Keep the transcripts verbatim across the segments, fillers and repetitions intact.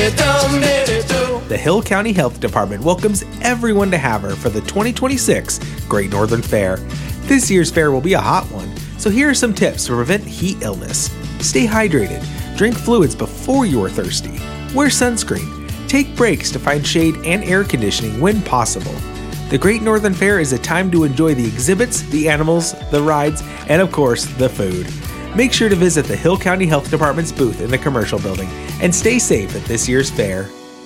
The Hill County Health Department welcomes everyone to Havre for the twenty twenty-six Great Northern Fair. This year's fair will be a hot one, so here are some tips to prevent heat illness. Stay hydrated, drink fluids before you are thirsty, wear sunscreen, take breaks to find shade and air conditioning when possible. The Great Northern Fair is a time to enjoy the exhibits, the animals, the rides, and of course, the food. Make sure to visit the Hill County Health Department's booth in the commercial building and stay safe at this year's fair.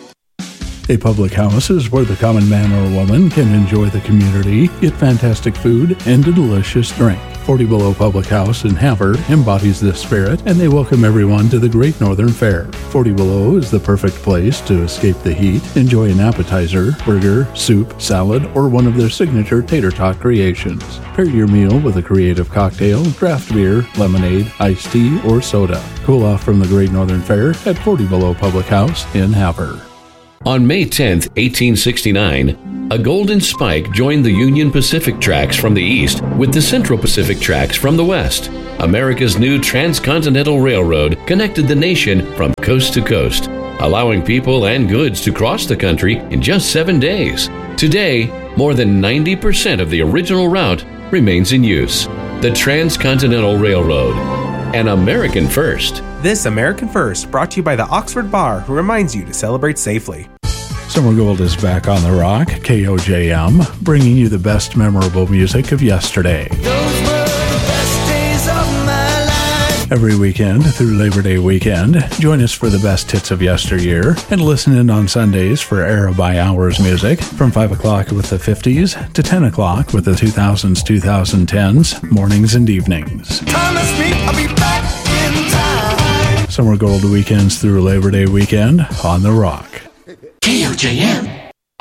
A public house is where the common man or woman can enjoy the community, get fantastic food, and a delicious drink. forty Below Public House in Havre embodies this spirit, and they welcome everyone to the Great Northern Fair. forty Below is the perfect place to escape the heat, enjoy an appetizer, burger, soup, salad, or one of their signature tater tot creations. Pair your meal with a creative cocktail, draft beer, lemonade, iced tea, or soda. Cool off from the Great Northern Fair at forty Below Public House in Havre. On May tenth, eighteen sixty-nine, a golden spike joined the Union Pacific tracks from the east with the Central Pacific tracks from the west. America's new transcontinental railroad connected the nation from coast to coast, allowing people and goods to cross the country in just seven days. Today, more than ninety percent of the original route remains in use. The Transcontinental Railroad, an American first. This American First brought to you by the Oxford Bar, who reminds you to celebrate safely. Summer Gold is back on the rock, K O J M, bringing you the best memorable music of yesterday. Those were the best days of my life. Every weekend through Labor Day weekend, join us for the best hits of yesteryear and listen in on Sundays for Era by Hours music from five o'clock with the fifties to ten o'clock with the two thousands, twenty tens, mornings and evenings. Promise me I'll be back in time. Summer Gold weekends through Labor Day weekend on the rock. K O J M.